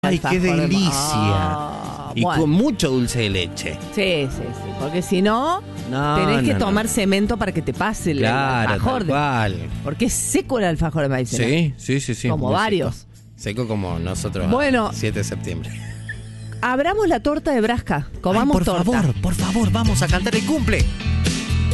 ¡Ay, qué delicia! Y bueno. con mucho dulce de leche. Sí, porque si no, tenés que tomar cemento para que te pase el alfajor. Porque es seco el alfajor de maicena. Sí. Como muy varios. Seco como nosotros. Bueno. 7 de septiembre. Abramos la torta de Brasca. Comamos torta. Por favor, vamos a cantar el cumple.